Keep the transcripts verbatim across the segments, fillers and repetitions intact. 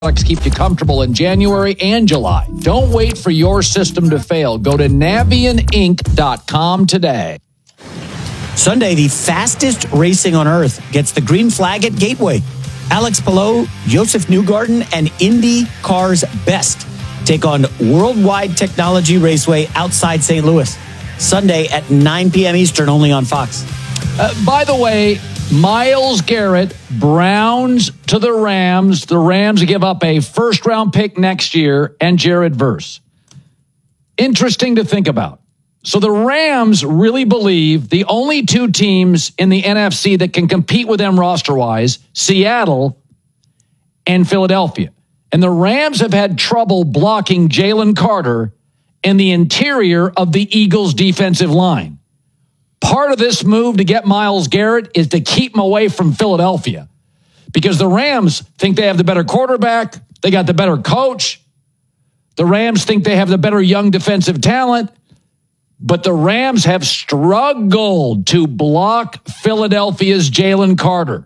Products keep you comfortable in January and July. Don't wait for your system to fail. Go to Navian Inc dot com today. Sunday, the fastest racing on Earth gets the green flag at Gateway. Alex Palou, Joseph Newgarden, and IndyCar's best take on Worldwide Technology Raceway outside Saint Louis. Sunday at nine p.m. Eastern, only on Fox. Uh, by the way, Myles Garrett, Browns to the Rams. The Rams give up a first-round pick next year and Jared Verse. Interesting to think about. So the Rams really believe the only two teams in the N F C that can compete with them roster-wise, Seattle and Philadelphia. And the Rams have had trouble blocking Jalen Carter in the interior of the Eagles' defensive line. Part of this move to get Myles Garrett is to keep him away from Philadelphia because the Rams think they have the better quarterback. They got the better coach. The Rams think they have the better young defensive talent, but the Rams have struggled to block Philadelphia's Jalen Carter.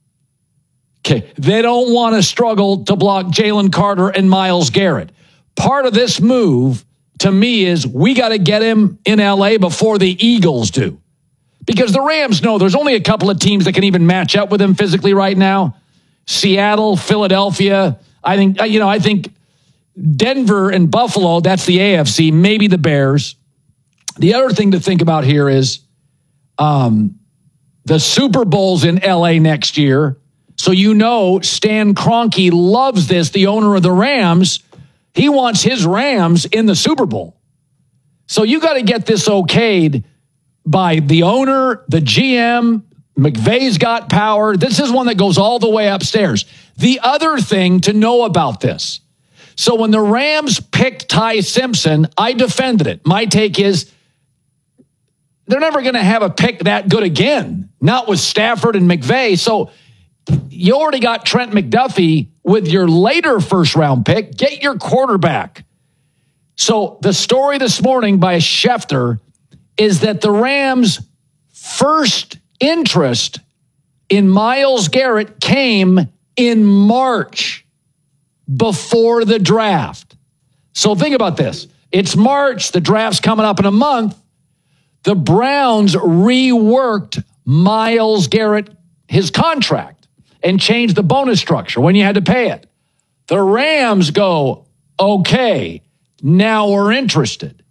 Okay, they don't want to struggle to block Jalen Carter and Myles Garrett. Part of this move to me is we got to get him in L A before the Eagles do. Because the Rams know there's only a couple of teams that can even match up with him physically right now. Seattle, Philadelphia. I think, you know, I think Denver and Buffalo, that's the A F C, maybe the Bears. The other thing to think about here is um, the Super Bowl's in L A next year. So you know Stan Kroenke loves this, the owner of the Rams. He wants his Rams in the Super Bowl. So you got to get this okayed by the owner, the G M. McVay's got power. This is one that goes all the way upstairs. The other thing to know about this. So when the Rams picked Ty Simpson, I defended it. My take is they're never going to have a pick that good again, not with Stafford and McVay. So you already got Trent McDuffie with your later first round pick. Get your quarterback. So the story this morning by Schefter is that the Rams' first interest in Myles Garrett came in March before the draft. So think about this. It's March. The draft's coming up in a month. The Browns reworked Myles Garrett, his contract, and changed the bonus structure when you had to pay it. The Rams go, okay, now we're interested.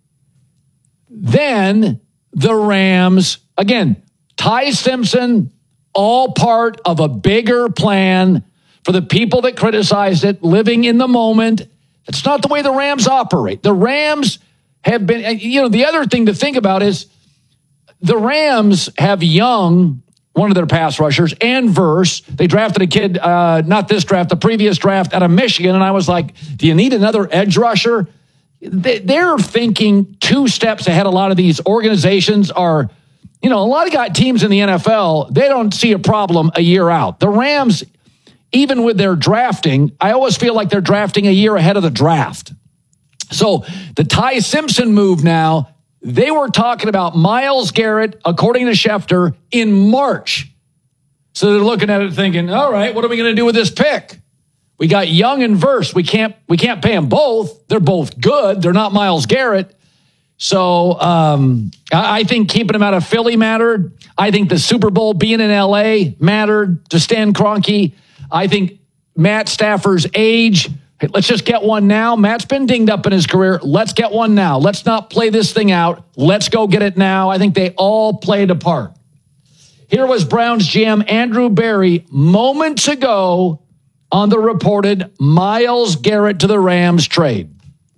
Then the Rams, again, Ty Simpson, all part of a bigger plan for the people that criticized it, living in the moment. It's not the way the Rams operate. The Rams have been, you know, the other thing to think about is the Rams have Young, one of their pass rushers, and Verse. They drafted a kid, uh, not this draft, the previous draft out of Michigan. And I was like, do you need another edge rusher? They're thinking two steps ahead. A lot of these organizations are, you know, a lot of got teams in the N F L, they don't see a problem a year out. The Rams, even with their drafting, I always feel like they're drafting a year ahead of the draft. So the Ty Simpson move now, they were talking about Myles Garrett, according to Schefter, in March. So they're looking at it thinking, all right, what are we going to do with this pick? We got Young and Verse. We can't we can't pay them both. They're both good. They're not Myles Garrett. So um, I, I think keeping him out of Philly mattered. I think the Super Bowl being in L A mattered to Stan Kroenke. I think Matt Stafford's age. Hey, let's just get one now. Matt's been dinged up in his career. Let's get one now. Let's not play this thing out. Let's go get it now. I think they all played a part. Here was Browns G M Andrew Berry moments ago on the reported Myles Garrett to the Rams trade.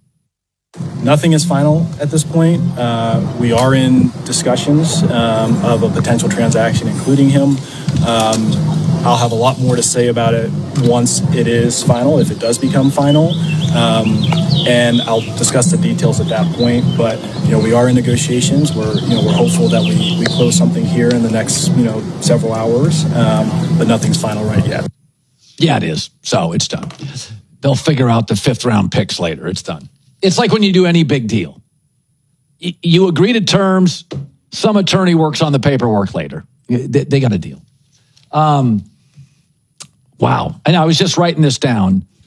Nothing is final at this point. Uh, we are in discussions um, of a potential transaction, including him. Um, I'll have a lot more to say about it once it is final, if it does become final. Um, and I'll discuss the details at that point. But, you know, we are in negotiations. We're, you know, we're hopeful that we, we close something here in the next, you know, several hours. Um, but nothing's final right yet. Yeah, it is. So it's done. They'll figure out the fifth round picks later. It's done. It's like when you do any big deal. Y- you agree to terms. Some attorney works on the paperwork later. They, they got a deal. Um, wow. And I was just writing this down.